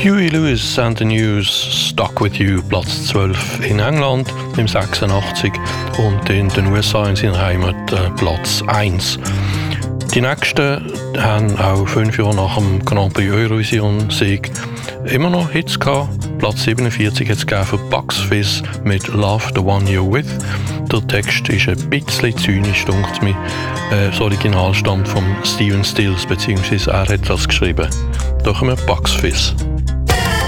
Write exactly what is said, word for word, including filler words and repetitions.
Huey Lewis and the News, Stuck With You, Platz zwölf in England im sechsundachtzig und in den U S A in seiner Heimat äh, Platz eins. Die nächsten haben auch fünf Jahre nach dem Grand Prix Eurovision-Sieg immer noch Hits gehabt. Platz siebenundvierzig hat es für Bucks Fizz mit Love the One You're With. Der Text ist ein bisschen zynisch, denkt mir. Äh, das Original stammt von Stephen Stills, beziehungsweise er hat das geschrieben. Da kommen wir Bucks Fizz.